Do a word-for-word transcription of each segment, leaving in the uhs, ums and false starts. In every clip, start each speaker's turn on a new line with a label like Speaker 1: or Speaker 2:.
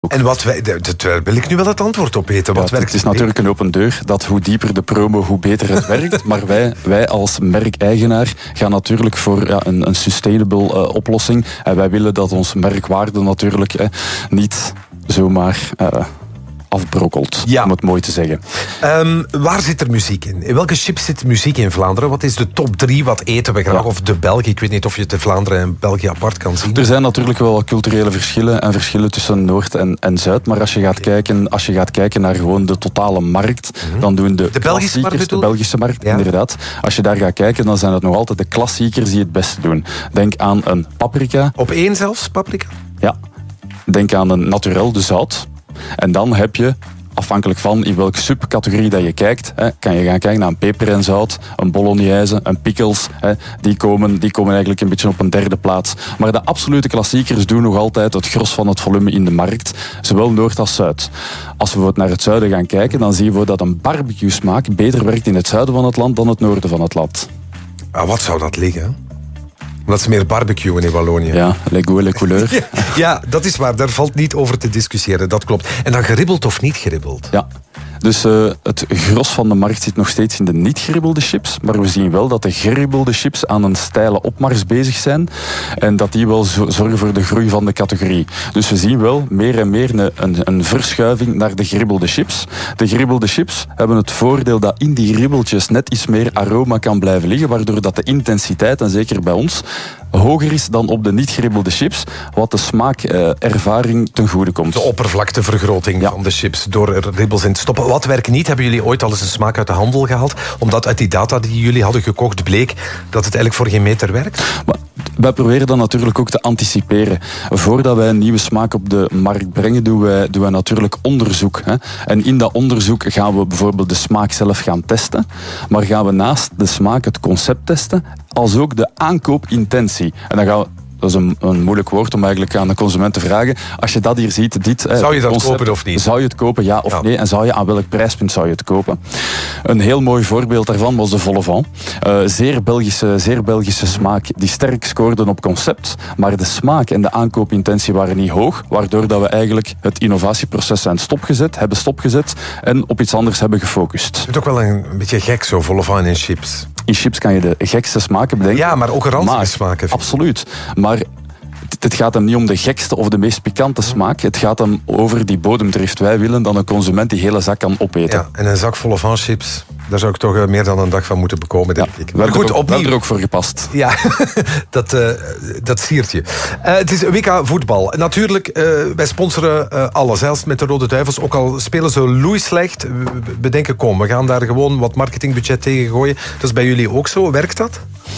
Speaker 1: En wat wij, daar wil ik nu wel het antwoord op weten. Wat
Speaker 2: ja,
Speaker 1: werkt
Speaker 2: het is natuurlijk een open deur, dat hoe dieper de promo, hoe beter het werkt. Maar wij, wij als merkeigenaar gaan natuurlijk voor ja, een, een sustainable uh, oplossing. En wij willen dat ons merkwaarde natuurlijk eh, niet zomaar uh, afbrokkelt,
Speaker 1: ja.
Speaker 2: om het mooi te zeggen.
Speaker 1: Um, waar zit er muziek in? In welke chips zit muziek in Vlaanderen? Wat is de top drie? Wat eten we graag? Ja. Of de België? Ik weet niet of je het in Vlaanderen en België apart kan zien.
Speaker 2: Er zijn natuurlijk wel wat culturele verschillen en verschillen tussen Noord en, en Zuid. Maar als je, gaat okay. kijken, als je gaat kijken naar gewoon de totale markt, mm-hmm. dan doen de,
Speaker 1: de Belgische markt,
Speaker 2: de Belgische markt, ja. inderdaad. Als je daar gaat kijken, dan zijn het nog altijd de klassiekers die het beste doen. Denk aan een paprika.
Speaker 1: Op één zelfs, paprika?
Speaker 2: Ja. Denk aan een naturel, de zout. En dan heb je, afhankelijk van in welke subcategorie dat je kijkt, hè, kan je gaan kijken naar een peper en zout, een bolognese, een pickles. Hè, die, komen, die komen eigenlijk een beetje op een derde plaats. Maar de absolute klassiekers doen nog altijd het gros van het volume in de markt, zowel Noord als Zuid. Als we naar het zuiden gaan kijken, dan zien we dat een barbecue smaak beter werkt in het zuiden van het land dan het noorden van het land.
Speaker 1: Ah, wat zou dat liggen? Omdat ze meer barbecuen in Wallonië.
Speaker 2: Ja, les goûts, les couleurs.
Speaker 1: Ja, ja, dat is waar. Daar valt niet over te discussiëren. Dat klopt. En dan geribbeld of niet geribbeld?
Speaker 2: Ja. Dus uh, het gros van de markt zit nog steeds in de niet geribbelde chips. Maar we zien wel dat de geribbelde chips aan een steile opmars bezig zijn. En dat die wel zorgen voor de groei van de categorie. Dus we zien wel meer en meer een, een, een verschuiving naar de geribbelde chips. De geribbelde chips hebben het voordeel dat in die ribbeltjes net iets meer aroma kan blijven liggen. Waardoor dat de intensiteit, en zeker bij ons, hoger is dan op de niet geribbelde chips. Wat de smaakervaring uh, ten goede komt.
Speaker 1: De oppervlaktevergroting ja. van de chips door er ribbels in te stoppen. Wat werkt niet? Hebben jullie ooit al eens een smaak uit de handel gehaald? Omdat uit die data die jullie hadden gekocht bleek dat het eigenlijk voor geen meter werkt?
Speaker 2: Maar wij proberen dan natuurlijk ook te anticiperen. Voordat wij een nieuwe smaak op de markt brengen, doen wij, doen wij natuurlijk onderzoek. Hè? En in dat onderzoek gaan we bijvoorbeeld de smaak zelf gaan testen. Maar gaan we naast de smaak het concept testen, als ook de aankoopintentie. En dan gaan we... Dat is een, een moeilijk woord om eigenlijk aan de consument te vragen. Als je dat hier ziet, dit...
Speaker 1: Zou je dat
Speaker 2: concept,
Speaker 1: kopen of niet?
Speaker 2: Zou je het kopen, ja of ja. nee? En zou je, aan welk prijspunt zou je het kopen? Een heel mooi voorbeeld daarvan was de Vol-au-Vent. Uh, zeer, Belgische, zeer Belgische smaak, die sterk scoorden op concept. Maar de smaak en de aankoopintentie waren niet hoog. Waardoor dat we eigenlijk het innovatieproces zijn stopgezet, hebben stopgezet en op iets anders hebben gefocust.
Speaker 1: Het is ook wel een, een beetje gek zo, Vol-au-Vent in chips.
Speaker 2: In chips kan je de gekste smaken bedenken.
Speaker 1: Ja, maar ook ranzige smaken.
Speaker 2: Absoluut. Maar het gaat hem niet om de gekste of de meest pikante smaak. Het gaat hem over die bodemdrift. Wij willen dat een consument die hele zak kan opeten.
Speaker 1: Ja, en een zak Vol-au-Vent chips, daar zou ik toch meer dan een dag van moeten bekomen, denk
Speaker 2: ja,
Speaker 1: ik.
Speaker 2: Maar goed, opnieuw. We hebben er ook voor gepast.
Speaker 1: Ja, dat, uh, dat siert je. Uh, het is W K voetbal. Natuurlijk, uh, wij sponsoren uh, alles. Zelfs met de Rode Duivels. Ook al spelen ze loei slecht. We denken, kom, we gaan daar gewoon wat marketingbudget tegen gooien. Dat is bij jullie ook zo. Werkt dat?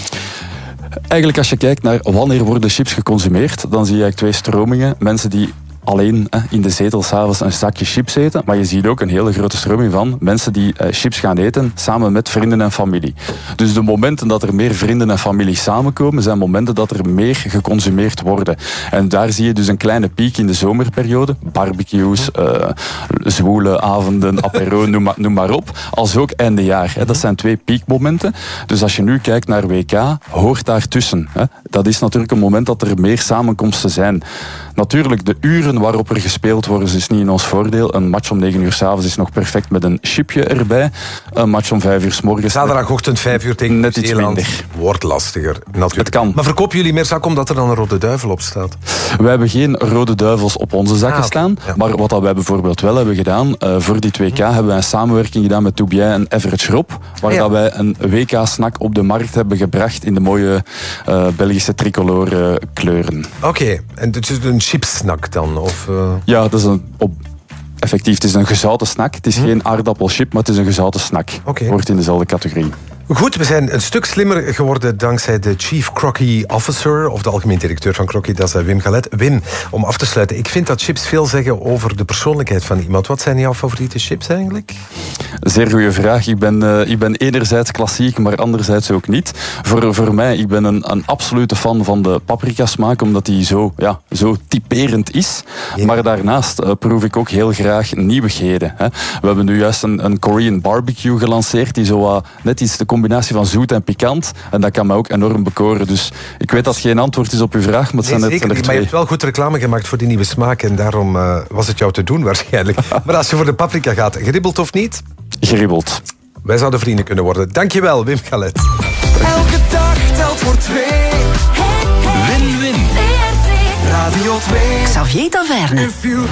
Speaker 2: Eigenlijk als je kijkt naar wanneer worden chips geconsumeerd, dan zie je eigenlijk twee stromingen. Mensen die alleen eh, in de zetel s'avonds een zakje chips eten. Maar je ziet ook een hele grote stroming van mensen die eh, chips gaan eten samen met vrienden en familie. Dus de momenten dat er meer vrienden en familie samenkomen, zijn momenten dat er meer geconsumeerd worden. En daar zie je dus een kleine piek in de zomerperiode. Barbecues, uh, zwoele avonden, apero, noem maar, noem maar op. Als ook einde jaar. Hè. Dat zijn twee piekmomenten. Dus als je nu kijkt naar W K, hoort daartussen. Hè. Dat is natuurlijk een moment dat er meer samenkomsten zijn. Natuurlijk, de uren waarop er gespeeld wordt, is dus niet in ons voordeel. Een match om negen uur 's avonds is nog perfect met een chipje erbij. Een match om vijf uur 's morgens.
Speaker 1: Zaterdagochtend vijf uur tegen
Speaker 2: net iets minder.
Speaker 1: Wordt lastiger, natuurlijk.
Speaker 2: Het kan.
Speaker 1: Maar verkopen jullie meer zak omdat er dan een Rode Duivel op staat?
Speaker 2: Wij hebben geen Rode Duivels op onze zakken ah, okay. staan. Ja. Maar wat wij bijvoorbeeld wel hebben gedaan, uh, voor die twee K hm. hebben wij een samenwerking gedaan met Toubien en Everett Rob, waar ja. dat wij een W K-snack op de markt hebben gebracht in de mooie uh, Belgische tricolore kleuren.
Speaker 1: Oké, okay. En het is een chipsnack dan? Of, uh...
Speaker 2: Ja, dat is een... Op, effectief, het is een gezouten snack. Het is hm. geen aardappelchip, maar het is een gezouten snack.
Speaker 1: Okay.
Speaker 2: Hoort in dezelfde categorie.
Speaker 1: Goed, we zijn een stuk slimmer geworden dankzij de Chief Crocky Officer, of de algemeen directeur van Crocky, dat is Wim Galet. Wim, om af te sluiten, ik vind dat chips veel zeggen over de persoonlijkheid van iemand. Wat zijn jouw favoriete chips eigenlijk?
Speaker 2: Zeer goede vraag. Ik ben, uh, ik ben enerzijds klassiek, maar anderzijds ook niet. Voor, voor mij, ik ben een, een absolute fan van de paprika smaak, omdat die zo, ja, zo typerend is. Ja. Maar daarnaast uh, proef ik ook heel graag nieuwigheden. Hè. We hebben nu juist een, een Korean barbecue gelanceerd, die zo uh, net iets te combineren combinatie van zoet en pikant. En dat kan me ook enorm bekoren. Dus ik weet dat het geen antwoord is op uw vraag, maar het
Speaker 1: nee,
Speaker 2: zijn
Speaker 1: zeker
Speaker 2: er
Speaker 1: niet,
Speaker 2: twee.
Speaker 1: maar je hebt wel goed reclame gemaakt voor die nieuwe smaak. En daarom uh, was het jou te doen waarschijnlijk. Maar als je voor de paprika gaat, geribbeld of niet?
Speaker 2: Geribbeld.
Speaker 1: Wij zouden vrienden kunnen worden. Dankjewel, Wim Galet.
Speaker 3: Elke dag telt voor twee. Win-win. Radio twee.
Speaker 4: Xavier Taverne.
Speaker 3: If you